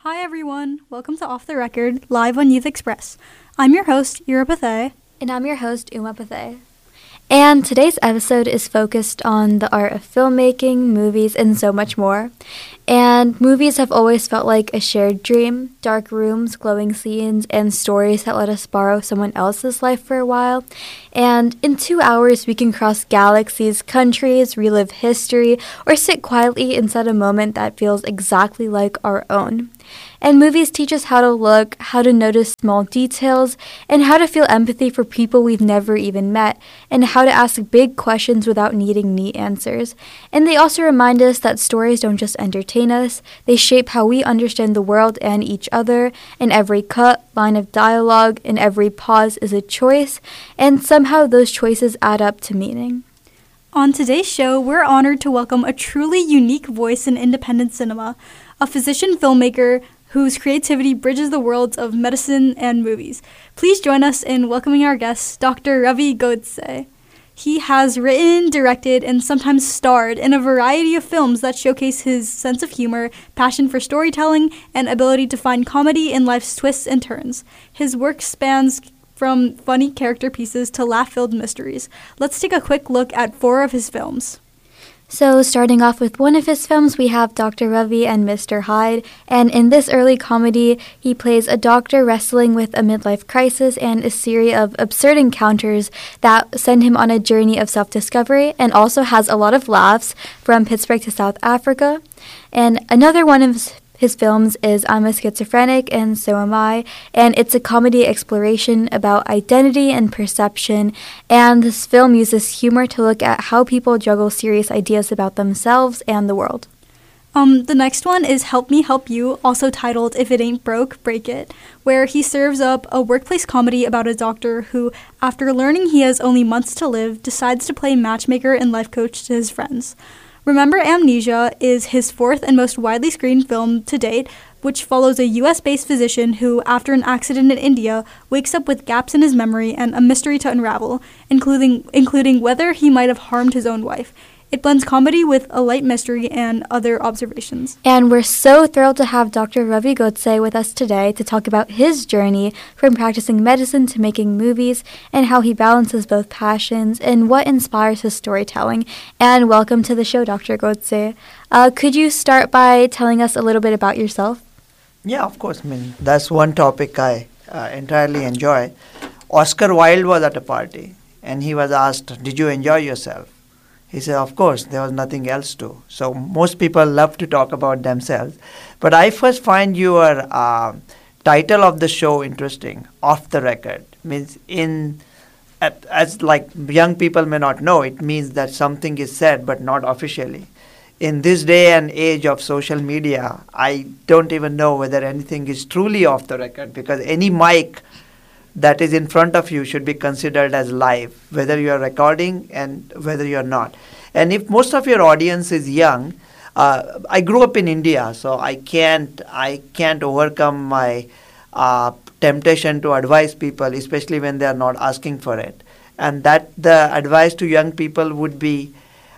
Hi everyone, welcome to Off the Record, live on Youth Express. I'm your host, Ira Pathay. And I'm your host, Uma Pathay. And today's episode is focused on the art of filmmaking, movies, and so much more. And movies have always felt like a shared dream, dark rooms, glowing scenes, and stories that let us borrow someone else's life for a while. And in 2 hours, we can cross galaxies, countries, relive history, or sit quietly inside a moment that feels exactly like our own. And movies teach us how to look, how to notice small details, and how to feel empathy for people we've never even met, and how to ask big questions without needing neat answers. And they also remind us that stories don't just entertain us, they shape how we understand the world and each other, and every cut, line of dialogue, and every pause is a choice, and somehow those choices add up to meaning. On today's show, we're honored to welcome a truly unique voice in independent cinema, a physician filmmaker whose creativity bridges the worlds of medicine and movies. Please join us in welcoming our guest, Dr. Ravi Godse. He has written, directed, and sometimes starred in a variety of films that showcase his sense of humor, passion for storytelling, and ability to find comedy in life's twists and turns. His work spans from funny character pieces to laugh-filled mysteries. Let's take a quick look at 4 of his films. So starting off with one of his films, we have Dr. Ravi and Mr. Hyde, and in this early comedy, he plays a doctor wrestling with a midlife crisis and a series of absurd encounters that send him on a journey of self-discovery, and also has a lot of laughs from Pittsburgh to South Africa. And another one of his films is I'm a Schizophrenic and So Am I, and it's a comedy exploration about identity and perception, and this film uses humor to look at how people juggle serious ideas about themselves and the world. The next one is Help Me Help You, also titled If It Ain't Broke, Break It, where he serves up a workplace comedy about a doctor who, after learning he has only months to live, decides to play matchmaker and life coach to his friends. Remember Amnesia is his 4th and most widely screened film to date, which follows a US-based physician who, after an accident in India, wakes up with gaps in his memory and a mystery to unravel, including whether he might have harmed his own wife. It blends comedy with a light mystery and other observations. And we're so thrilled to have Dr. Ravi Godse with us today to talk about his journey from practicing medicine to making movies and how he balances both passions and what inspires his storytelling. And welcome to the show, Dr. Godse. Could you start by telling us a little bit about yourself? Yeah, of course. That's one topic I entirely enjoy. Oscar Wilde was at a party and he was asked, "Did you enjoy yourself?" He said, "Of course, there was nothing else to." So most people love to talk about themselves. But I first find your title of the show interesting, Off the Record. Means as like young people may not know, it means that something is said but not officially. In this day and age of social media, I don't even know whether anything is truly off the record, because any mic that is in front of you should be considered as live, whether you are recording and whether you are not. And if most of your audience is young, I grew up in India, so I can't overcome my temptation to advise people, especially when they are not asking for it. And that the advice to young people would be,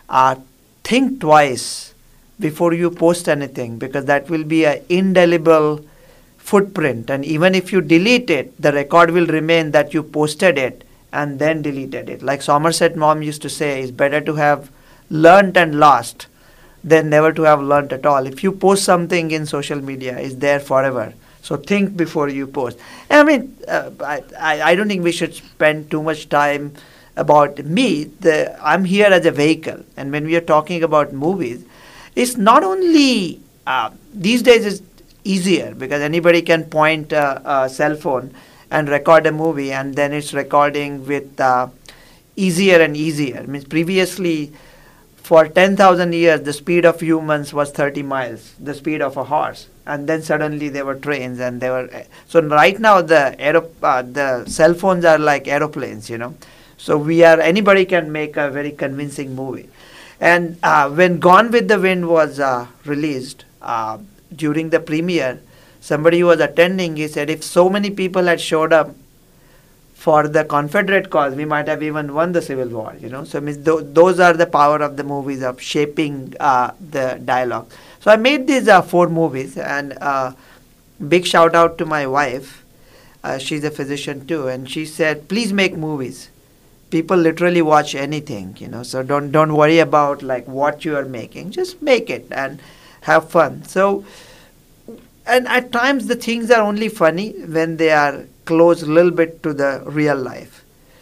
think twice before you post anything, because that will be an indelible footprint, and even if you delete it, the record will remain that you posted it and then deleted it. Like Somerset Maugham used to say, it's better to have learnt and lost than never to have learnt at all. If you post something in social media, it's there forever. So think before you post. I mean, I don't think we should spend too much time about me. I'm here as a vehicle, and when we are talking about movies, it's not only these days it's easier because anybody can point a cell phone and record a movie, and then it's recording with easier and easier. Means previously, for 10,000 years, the speed of humans was 30 miles, the speed of a horse, and then suddenly there were trains, and so right now the cell phones are like aeroplanes, So anybody can make a very convincing movie. And when Gone with the Wind was released, during the premiere, somebody who was attending, he said, if so many people had showed up for the Confederate cause, we might have even won the Civil War, So those are the power of the movies, of shaping the dialogue. So I made these 4 movies, and big shout out to my wife. She's a physician too, and she said, please make movies. People literally watch anything, so don't worry about like what you are making. Just make it and have fun. So, and at times the things are only funny when they are close a little bit to the real life.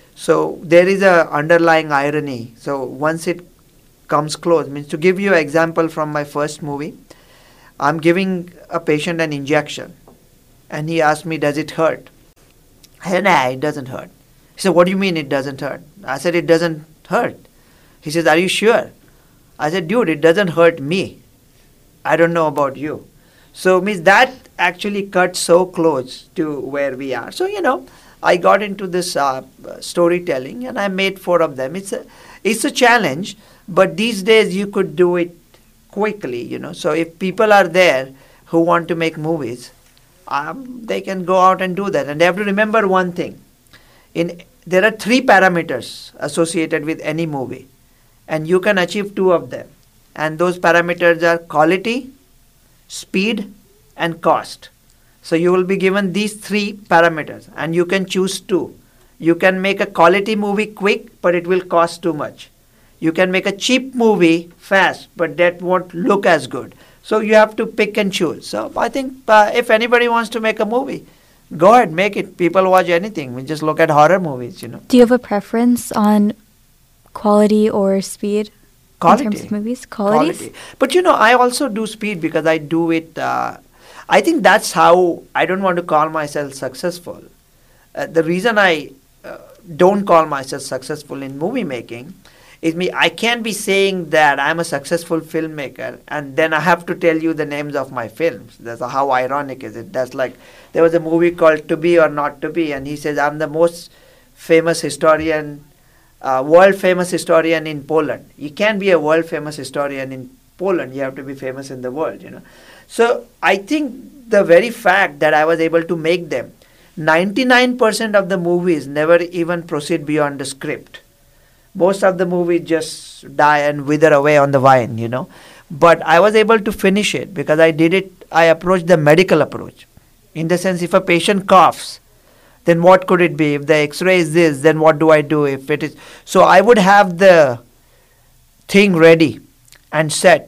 So there is a underlying irony. So once it comes close, means to give you an example from my first movie, I'm giving a patient an injection, and he asked me, does it hurt? I said, nah, it doesn't hurt. He said, what do you mean it doesn't hurt? I said, it doesn't hurt. He says, are you sure? I said, dude, it doesn't hurt me. I don't know about you. So means that actually cut so close to where we are. So, I got into this storytelling, and I made 4 of them. It's a challenge, but these days you could do it quickly, So if people are there who want to make movies, they can go out and do that. And they have to remember one thing. There are 3 parameters associated with any movie, and you can achieve 2 of them. And those parameters are quality, speed, and cost. So you will be given these 3 parameters, and you can choose 2. You can make a quality movie quick, but it will cost too much. You can make a cheap movie fast, but that won't look as good. So you have to pick and choose. So I think if anybody wants to make a movie, go ahead, make it. People watch anything. We just look at horror movies, Do you have a preference on quality or speed? Quality. In terms of movies? Quality. But I also do speed because I do it. I think that's how I don't want to call myself successful. The reason I don't call myself successful in movie making is I can't be saying that I'm a successful filmmaker and then I have to tell you the names of my films. That's how ironic is it. That's like there was a movie called To Be or Not to Be, and he says I'm the most famous historian, world famous historian in Poland. You can't be a world famous historian in Poland. You have to be famous in the world, So I think the very fact that I was able to make them, 99% of the movies never even proceed beyond the script. Most of the movies just die and wither away on the vine, But I was able to finish it because I approached the medical approach. In the sense, if a patient coughs, then what could it be? If the x-ray is this, then what do I do if it is? So I would have the thing ready and set.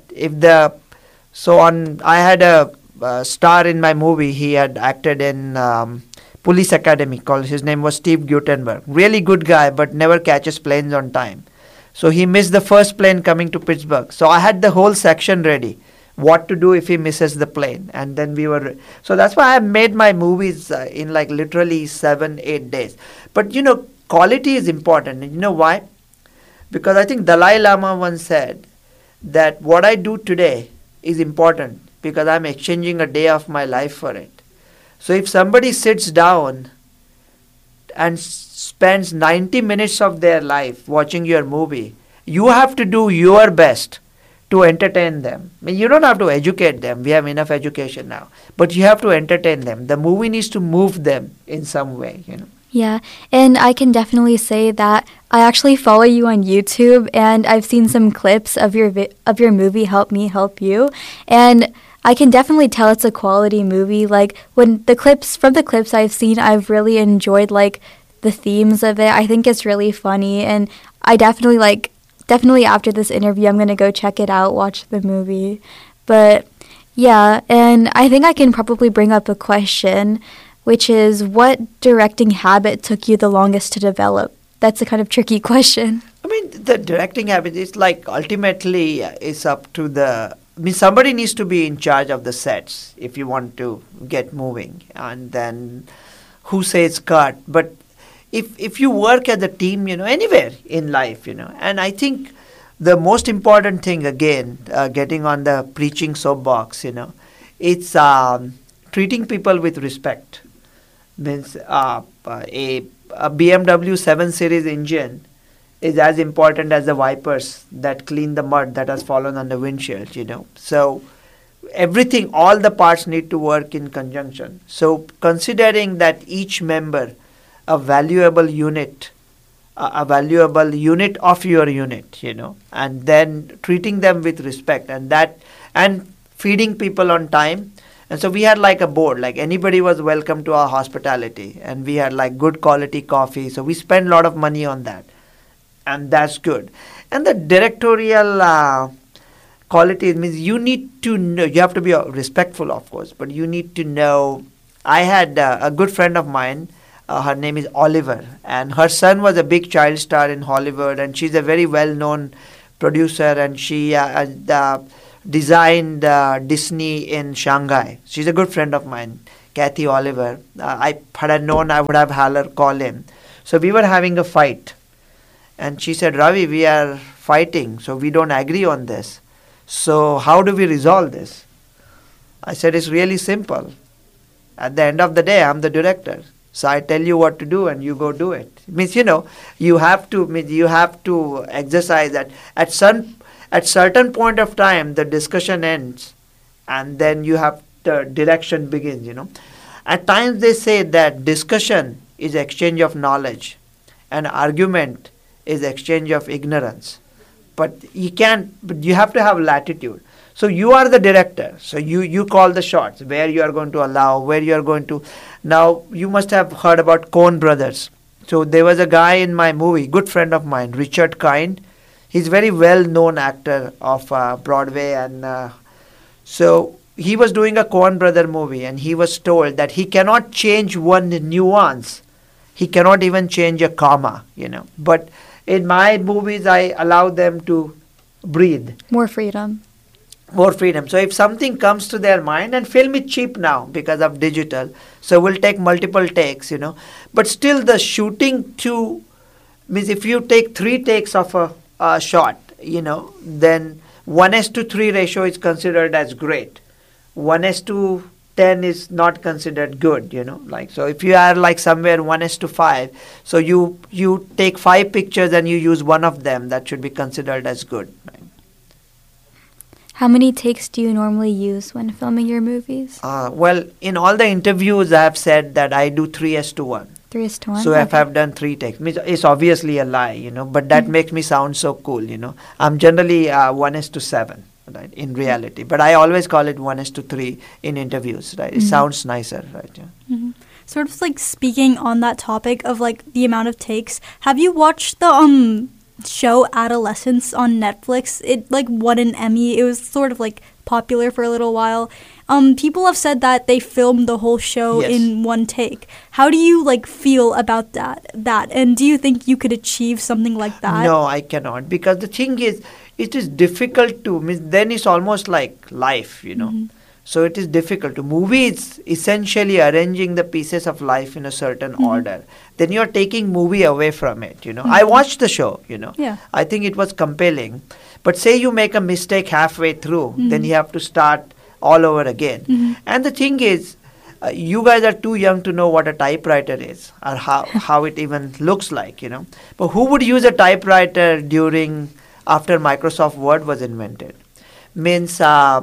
I had a star in my movie. He had acted in Police Academy. His name was Steve Guttenberg. Really good guy, but never catches planes on time. So he missed the first plane coming to Pittsburgh. So I had the whole section ready. What to do if he misses the plane. And then so that's why I made my movies in like literally 7-8 days. But quality is important. And you know why? Because I think Dalai Lama once said that what I do today is important because I'm exchanging a day of my life for it. So if somebody sits down and spends 90 minutes of their life watching your movie, you have to do your best to entertain them. You don't have to educate them. We have enough education now. But you have to entertain them. The movie needs to move them in some way, Yeah, and I can definitely say that I actually follow you on YouTube, and I've seen some clips of your movie Help Me Help You, and I can definitely tell it's a quality movie. Like from the clips I've seen, I've really enjoyed like the themes of it. I think it's really funny, and I definitely after this interview I'm going to go check it out, watch the movie. But yeah, and I think I can probably bring up a question, which is what directing habit took you the longest to develop? That's a kind of tricky question. The directing habit is like ultimately it's up to somebody needs to be in charge of the sets if you want to get moving, and then who says cut. But if you work as a team, anywhere in life, and I think the most important thing, again, getting on the preaching soapbox, it's treating people with respect. Means a BMW 7 Series engine is as important as the wipers that clean the mud that has fallen on the windshield, So everything, all the parts need to work in conjunction. So considering that each member a valuable unit of your unit, and then treating them with respect and feeding people on time And so we had like a board, like anybody was welcome to our hospitality, and we had like good quality coffee. So we spent a lot of money on that, and that's good. And the directorial quality means you need to know, you have to be respectful, of course, but you need to know. I had a good friend of mine, her name is Oliver, and her son was a big child star in Hollywood, and she's a very well-known producer, and she designed Disney in Shanghai. She's a good friend of mine, Kathy Oliver. Had I known, I would have had her call him. So we were having a fight, and she said, Ravi, we are fighting, so we don't agree on this. So how do we resolve this? I said, it's really simple. At the end of the day, I'm the director. So I tell you what to do and you go do it. Means, you have to exercise that. At certain point of time, the discussion ends and then the direction begins, At times they say that discussion is exchange of knowledge and argument is exchange of ignorance. But you have to have latitude. So you are the director. So you call the shots, where you are going to allow, where you are going to. Now, you must have heard about Coen Brothers. So there was a guy in my movie, good friend of mine, Richard Kind. He's a very well-known actor of Broadway. And so he was doing a Coen Brother movie, and he was told that he cannot change one nuance. He cannot even change a comma, But in my movies, I allow them to breathe. More freedom. More freedom. So if something comes to their mind, and film is cheap now because of digital, so we'll take multiple takes, But still the shooting means if you take 3 takes of a shot, then 1:3 ratio is considered as great. 1:10 is not considered good, So if you are like somewhere 1:5, so you take 5 pictures and you use one of them, that should be considered as good. Right? How many takes do you normally use when filming your movies? Well, in all the interviews, I have said that I do 3:1. 3:1? So if I've done 3 takes, it's obviously a lie, but that makes me sound so cool, I'm generally 1:7, right, in reality. But I always call it 1:3 in interviews, right? It sounds nicer, right? Yeah. Mm-hmm. Sort of like speaking on that topic of like the amount of takes, have you watched the show Adolescence on Netflix? It like won an Emmy. It was sort of like popular for a little while. People have said that they filmed the whole show in one take. How do you like feel about that? And do you think you could achieve something like that? No, I cannot, because the thing is, it is difficult to. Then it's almost like life, Mm-hmm. So it is difficult to. Movie is essentially arranging the pieces of life in a certain order. Then you're taking movie away from it, I watched the show, Yeah. I think it was compelling. But say you make a mistake halfway through, then you have to start all over again. And the thing is, you guys are too young to know what a typewriter is or how it even looks like, But who would use a typewriter after Microsoft Word was invented? Means...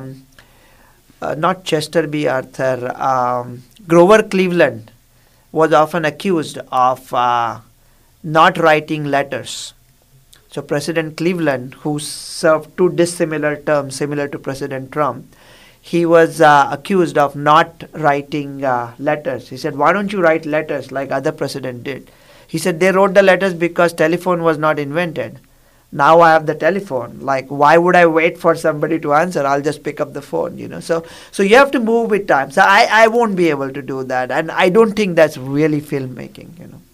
not Chester B. Arthur, Grover Cleveland was often accused of not writing letters. So President Cleveland, who served 2 dissimilar terms similar to President Trump, he was accused of not writing letters. He said, why don't you write letters like other presidents did? He said, they wrote the letters because telephone was not invented. Now I have the telephone. Like, why would I wait for somebody to answer? I'll just pick up the phone, So you have to move with time. So I won't be able to do that. And I don't think that's really filmmaking,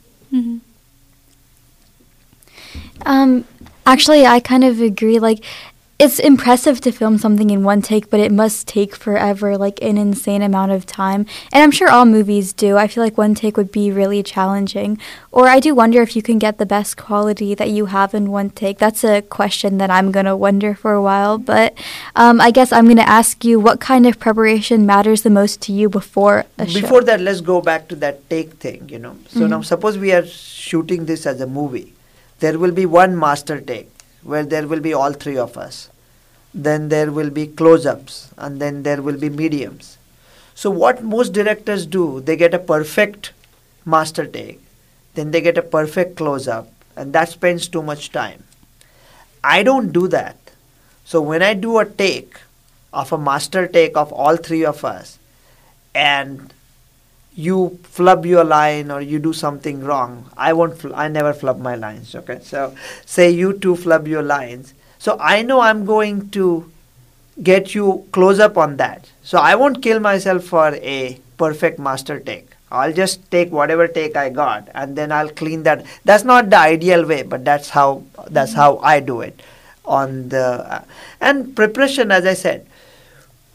Actually, I kind of agree. Like, it's impressive to film something in one take, but it must take forever, like an insane amount of time. And I'm sure all movies do. I feel like one take would be really challenging. Or I do wonder if you can get the best quality that you have in one take. That's a question that I'm going to wonder for a while. But I guess I'm going to ask you, what kind of preparation matters the most to you before a show? Before that, let's go back to that take thing, So now suppose we are shooting this as a movie. There will be one master take where there will be all 3 of us. Then there will be close-ups, and then there will be mediums. So what most directors do, they get a perfect master take, then they get a perfect close-up, and that spends too much time. I don't do that. So when I do a take of a master take of all 3 of us, and you flub your line or you do something wrong, I never flub my lines, okay? So say you two flub your lines. So I know I'm going to get you close up on that. So I won't kill myself for a perfect master take. I'll just take whatever take I got and then I'll clean that. That's not the ideal way, but that's how I do it. On the and preparation, as I said,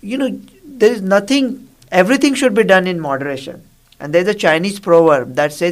there is nothing. Everything should be done in moderation. And there's a Chinese proverb that says